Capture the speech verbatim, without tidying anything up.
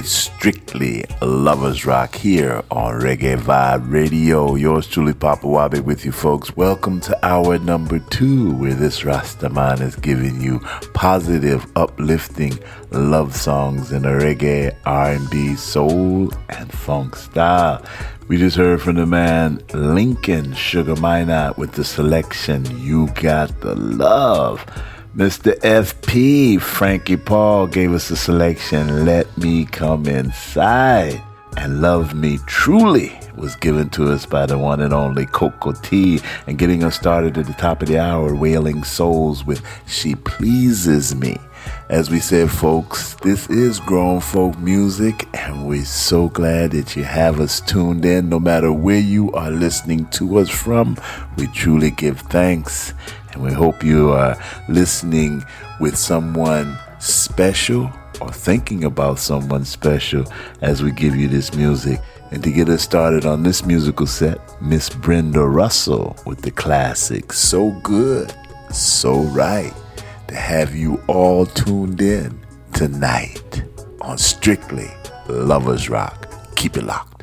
It's strictly Lovers Rock here on Reggae Vibe Radio. Yours truly, Papa Wabi, with you folks. Welcome to hour number two, where this Rastaman is giving you positive, uplifting love songs in a reggae, R and B, soul, and funk style. We just heard from the man Lincoln Sugar Minot with the selection You Got the Love. Mister F P, Frankie Paul, gave us a selection, Let Me Come Inside. And Love Me Truly was given to us by the one and only Coco T. And getting us started at the top of the hour, Wailing Souls with She Pleases Me. As we said, folks, this is grown folk music, and we're so glad that you have us tuned in. No matter where you are listening to us from, we truly give thanks. And we hope you are listening with someone special or thinking about someone special as we give you this music. And to get us started on this musical set, Miss Brenda Russell with the classic So Good, So Right. To have you all tuned in tonight on Strictly Lovers Rock. Keep it locked.